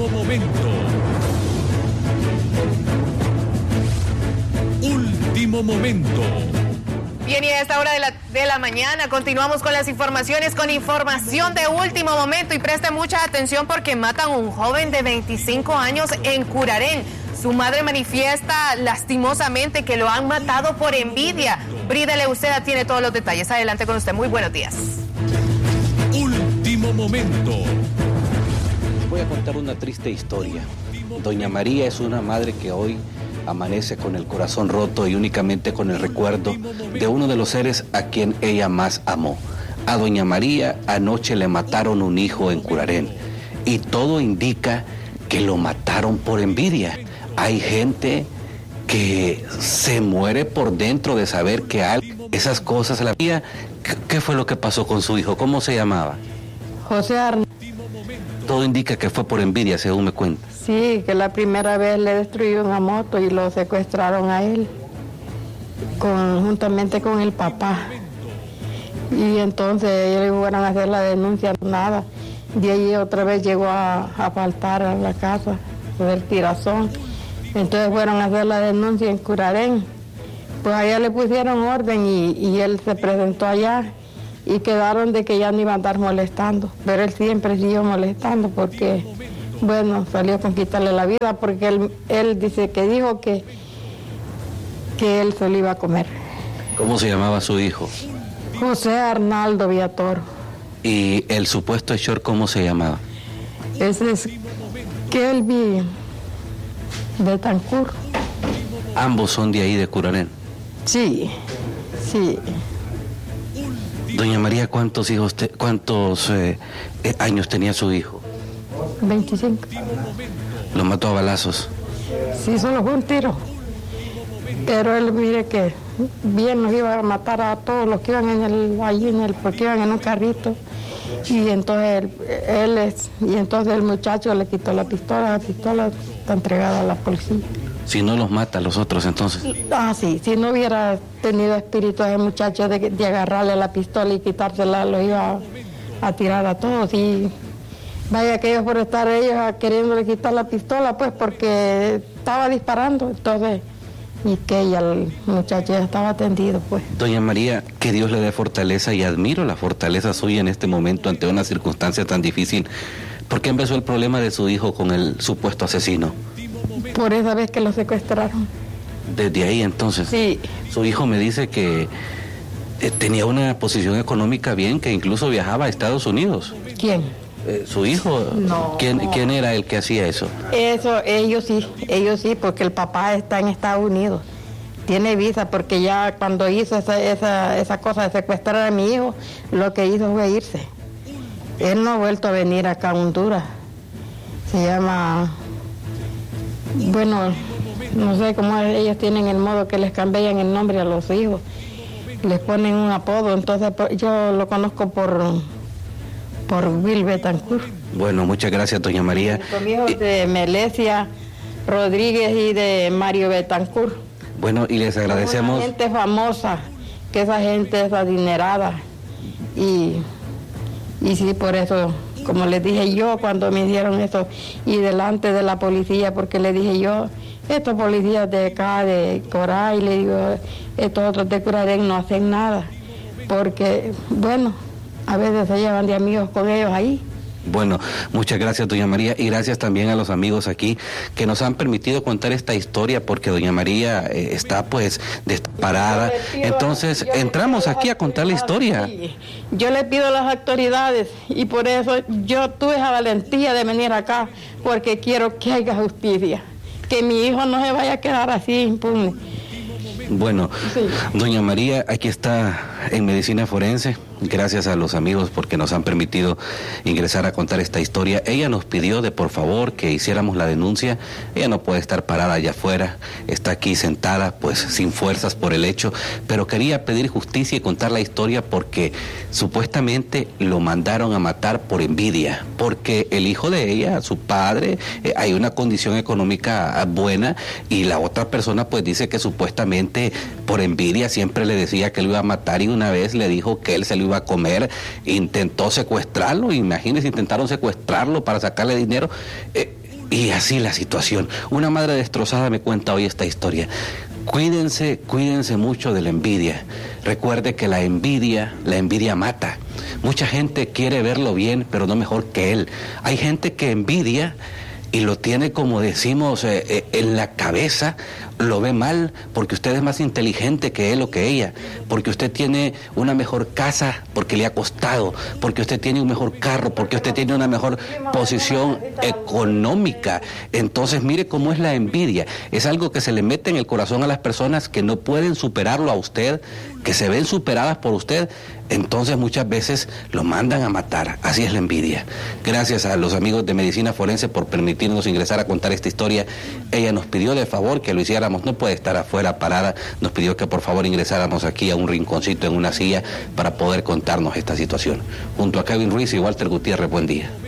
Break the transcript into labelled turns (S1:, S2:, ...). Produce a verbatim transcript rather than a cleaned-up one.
S1: Último momento. Último momento.
S2: Bien, y a esta hora de la, de la mañana continuamos con las informaciones, con información de último momento, y preste mucha atención porque matan a un joven de veinticinco años en Curarén. Su madre manifiesta lastimosamente que lo han matado por envidia. Brida Leuceda tiene todos los detalles. Adelante con usted. Muy buenos días.
S1: Último momento.
S3: Voy a contar una triste historia. Doña María es una madre que hoy amanece con el corazón roto y únicamente con el recuerdo de uno de los seres a quien ella más amó. A Doña María anoche le mataron un hijo en Curarén y todo indica que lo mataron por envidia. Hay gente que se muere por dentro de saber que hay esas cosas. La vida, ¿qué fue lo que pasó con su hijo? ¿Cómo se llamaba?
S4: José Arnaldo.
S3: Todo indica que fue por envidia, según me cuenta.
S4: Sí, que la primera vez le destruyó una moto y lo secuestraron a él, con, juntamente con el papá. Y entonces ellos fueron a hacer la denuncia, nada. De ahí otra vez llegó a, a faltar a la casa del tirazón. Entonces fueron a hacer la denuncia en Curarén. Pues allá le pusieron orden y, y él se presentó allá y quedaron de que ya no iba a andar molestando. Pero él siempre siguió molestando porque, bueno, salió con quitarle la vida porque él, él dice que dijo que, que él se lo iba a comer.
S3: ¿Cómo se llamaba su hijo?
S4: José Arnaldo Villatoro.
S3: ¿Y el supuesto hechor cómo se llamaba?
S4: Ese es Kelvin Betancur.
S3: Ambos son de ahí, de Curarén.
S4: Sí, sí.
S3: Doña María, ¿cuántos hijos, te, cuántos eh, eh, años tenía su hijo?
S4: veinticinco.
S3: Lo mató a balazos.
S4: Sí, solo fue un tiro. Pero él, mire que bien nos iba a matar a todos los que iban en el, allí en el, porque iban en un carrito. Y entonces él, él es, y entonces el muchacho le quitó la pistola, la pistola está entregada a la policía.
S3: Si no los mata a los otros, entonces.
S4: Ah, sí, si no hubiera tenido espíritu ese muchacho de, de agarrarle la pistola y quitársela, lo iba a, a tirar a todos. Y vaya que ellos por estar ellos queriéndole quitar la pistola, pues porque estaba disparando, entonces, y que ella, el muchacho ya estaba tendido, pues.
S3: Doña María, que Dios le dé fortaleza, y admiro la fortaleza suya en este momento ante una circunstancia tan difícil. ¿Por qué empezó el problema de su hijo con el supuesto asesino?
S4: Por esa vez que lo secuestraron.
S3: Desde ahí entonces.
S4: Sí.
S3: Su hijo me dice que eh, tenía una posición económica bien, que incluso viajaba a Estados Unidos.
S4: ¿Quién?
S3: Eh, su hijo.
S4: No.
S3: ¿Quién, ¿Quién era el que hacía eso?
S4: Eso, ellos sí, ellos sí, porque el papá está en Estados Unidos. Tiene visa, porque ya cuando hizo esa, esa, esa cosa de secuestrar a mi hijo, lo que hizo fue irse. Él no ha vuelto a venir acá a Honduras. Se llama... Bueno, no sé cómo ellos tienen el modo que les cambian el nombre a los hijos. Les ponen un apodo, entonces yo lo conozco por, por Will Betancourt.
S3: Bueno, muchas gracias, doña María.
S4: Son hijos de Melesia Rodríguez y de Mario Betancourt.
S3: Bueno, y les agradecemos.
S4: Una gente famosa, que esa gente es adinerada. Y, y sí, por eso... Como les dije yo cuando me hicieron eso, y delante de la policía, porque le dije yo, estos policías de acá, de Coray, le digo, estos otros de Curarén no hacen nada, porque, bueno, a veces se llevan de amigos con ellos ahí.
S3: Bueno, muchas gracias, doña María, y gracias también a los amigos aquí que nos han permitido contar esta historia, porque doña María eh, está pues desamparada. Entonces entramos aquí a contar la historia.
S4: Yo le pido a las autoridades, y por eso yo tuve esa valentía de venir acá, porque quiero que haya justicia, que mi hijo no se vaya a quedar así impune.
S3: Bueno, sí. Doña María, aquí está en Medicina Forense. Gracias a los amigos porque nos han permitido ingresar a contar esta historia. Ella nos pidió de por favor que hiciéramos la denuncia. Ella no puede estar parada allá afuera, está aquí sentada pues sin fuerzas por el hecho, pero quería pedir justicia y contar la historia porque supuestamente lo mandaron a matar por envidia, porque el hijo de ella, su padre, eh, hay una condición económica buena, y la otra persona pues dice que supuestamente por envidia siempre le decía que lo iba a matar, y una vez le dijo que él se lo iba a comer, intentó secuestrarlo. Imagínense, intentaron secuestrarlo para sacarle dinero. Eh, Y así la situación. Una madre destrozada me cuenta hoy esta historia. Cuídense, cuídense mucho de la envidia. Recuerde que la envidia, la envidia mata. Mucha gente quiere verlo bien, pero no mejor que él. Hay gente que envidia y lo tiene, como decimos, eh, eh, en la cabeza, lo ve mal porque usted es más inteligente que él o que ella, porque usted tiene una mejor casa porque le ha costado, porque usted tiene un mejor carro, porque usted tiene una mejor posición económica. Entonces mire cómo es la envidia. Es algo que se le mete en el corazón a las personas que no pueden superarlo a usted, que se ven superadas por usted. Entonces muchas veces lo mandan a matar. Así es la envidia. Gracias a los amigos de Medicina Forense por permitirnos ingresar a contar esta historia. Ella nos pidió de favor que lo hiciéramos, no puede estar afuera parada, nos pidió que por favor ingresáramos aquí a un rinconcito en una silla para poder contarnos esta situación. Junto a Kevin Ruiz y Walter Gutiérrez, buen día.